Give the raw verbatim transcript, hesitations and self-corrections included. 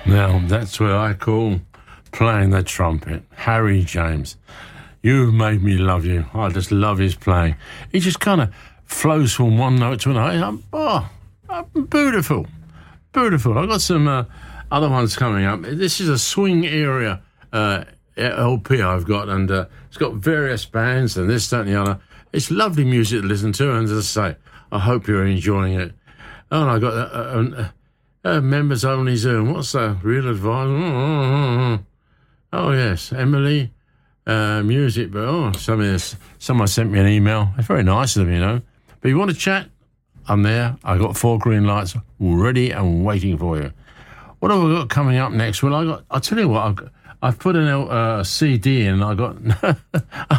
Now, that's what I call playing the trumpet. Harry James. You've made me love you. I just love his playing. He just kind of flows from one note to another. Oh, beautiful. Beautiful. I've got some uh, other ones coming up. This is a swing area uh, L P I've got, and uh, it's got various bands and this, that, and the other. It's lovely music to listen to, and as I say, I hope you're enjoying it. Oh, and I got uh, uh, uh, members only Zoom. What's that? Real advice? Oh, oh yes, Emily. Uh, music, but oh, somebody, someone sent me an email. It's very nice of them, you know. But you want to chat? I'm there. I got four green lights ready and waiting for you. What have I got coming up next? Well, I got. I'll tell you what. I've, I've put an uh, C D in. I got.